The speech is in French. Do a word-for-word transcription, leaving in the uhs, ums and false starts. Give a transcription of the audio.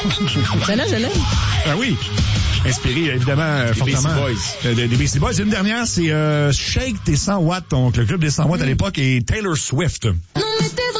Celle-là, je l'aime. Ah oui. Inspiré, évidemment, des fortement. Beastie Boys. Euh, des, des Beastie Boys. Une dernière, c'est euh, Shake tes cent watts, donc le club des cent watts à l'époque, et Taylor Swift. Non,